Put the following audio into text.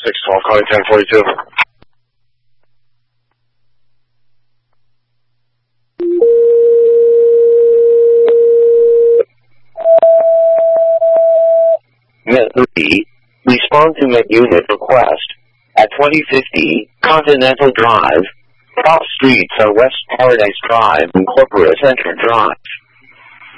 612, calling 1042. Met 3. Respond to Met Unit request. At 2050 Continental Drive. Cross streets are West Paradise Drive and Corporate Center Drive.